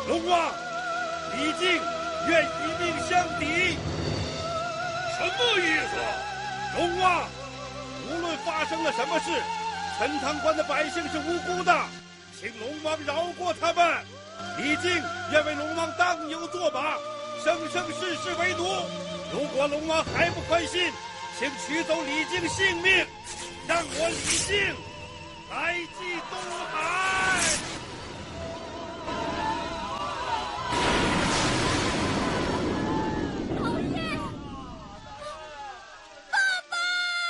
龙王，李靖愿以命相抵。 什么意思？ 龙王，无论发生了什么事，陈塘关的百姓是无辜的，请龙王饶过他们。李靖愿为龙王当牛做马，生生世世为奴。如果龙王还不宽心，请取走李靖性命，让我李靖来继东海。 老爷，爸爸！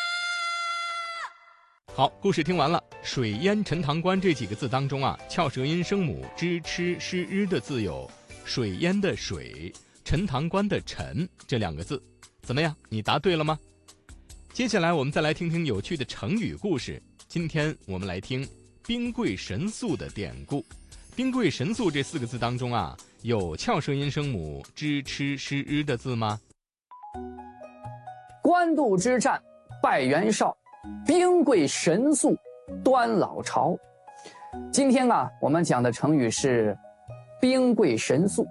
好，故事听完了。水淹陈塘关这几个字当中啊，翘舌音声母支吃诗日的字有水淹的水、陈塘关的陈这两个字。怎么样，你答对了吗？接下来我们再来听听有趣的成语故事。今天我们来听兵贵神速的典故。兵贵神速这4个字当中啊，有翘舌音声母支吃诗日的字吗？ 官渡之战败袁绍，兵贵神速端老巢。今天啊，我们讲的成语是兵贵神速。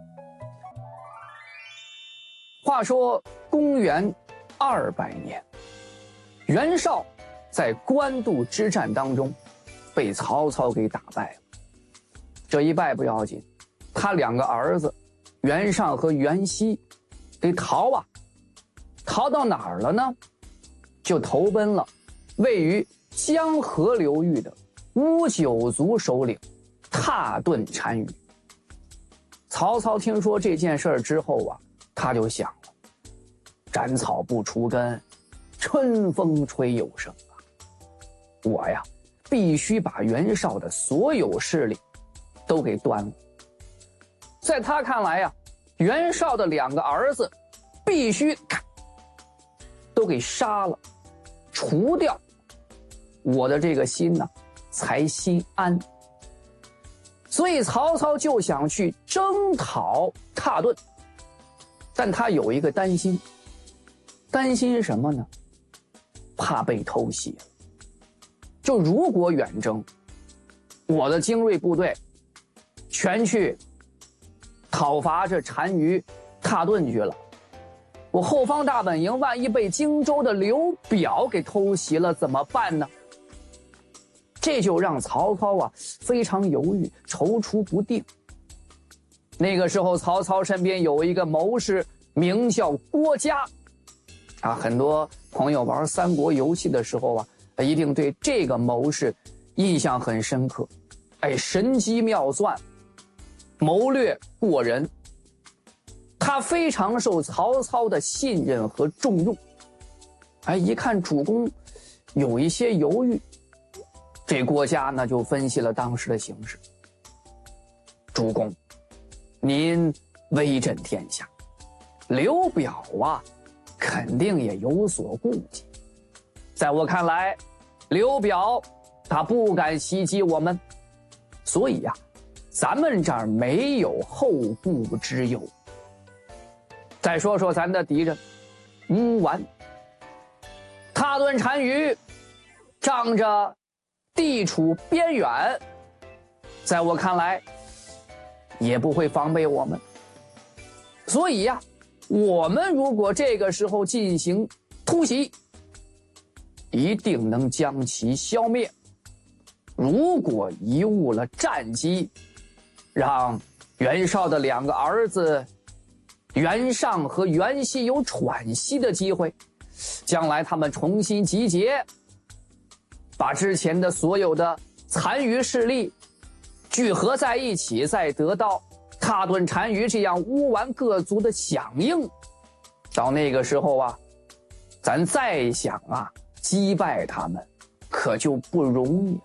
话说公元200年，袁绍在官渡之战当中被曹操给打败了。这一败不要紧，他2个儿子袁尚和袁熙得逃啊，逃到哪儿了呢？就投奔了位于江河流域的乌九族首领蹋顿单于。曹操听说这件事之后啊，他就想了，斩草不除根，春风吹又生啊！我呀，必须把袁绍的所有势力都给端了。在他看来呀，袁绍的2个儿子必须都给杀了，除掉，我的这个心呢才心安。所以曹操就想去征讨蹋顿，但他有一个担心，担心什么呢？怕被偷袭。就如果远征，我的精锐部队全去讨伐这单于蹋顿去了，我后方大本营万一被荆州的刘表给偷袭了怎么办呢？这就让曹操啊非常犹豫，踌躇不定。那个时候曹操身边有一个谋士，名叫郭嘉啊，很多朋友玩三国游戏的时候啊，一定对这个谋士印象很深刻。神机妙算，谋略过人，他非常受曹操的信任和重用。一看主公有一些犹豫，这郭嘉呢就分析了当时的形势。主公，您威震天下，刘表啊肯定也有所顾忌。在我看来，刘表他不敢袭击我们，所以呀，咱们这儿没有后顾之忧。再说说咱的敌人乌丸，踏顿单于仗着地处边远，在我看来也不会防备我们。所以呀，我们如果这个时候进行突袭，一定能将其消灭。如果贻误了战机，让袁绍的2个儿子袁尚和袁熙有喘息的机会，将来他们重新集结，把之前的所有的残余势力聚合在一起，再得到踏顿单于这样乌丸各族的响应，到那个时候啊，咱再想啊击败他们可就不容易。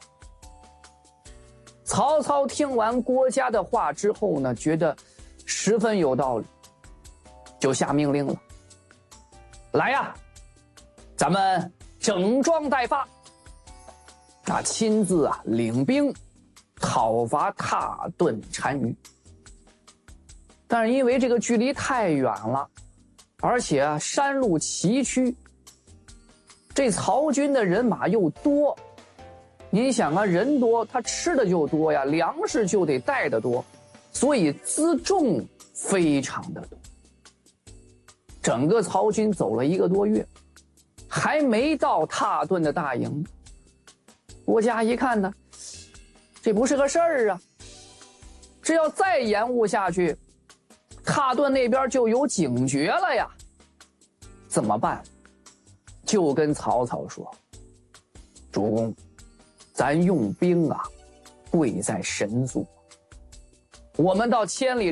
曹操听完郭嘉的话之后呢，觉得十分有道理，就下命令了，来呀，咱们整装待发，亲自领兵讨伐踏顿单于。但是因为这个距离太远了，而且山路崎岖，这曹军的人马又多，您想人多他吃的就多呀，粮食就得带得多， 所以辎重非常的多。整个曹军走了1个多月，还没到蹋顿的大营。郭嘉一看呢，这不是个事儿啊，这要再延误下去，蹋顿那边就有警觉了呀，怎么办？就跟曹操说，主公，咱用兵啊，贵在神速，我们到千里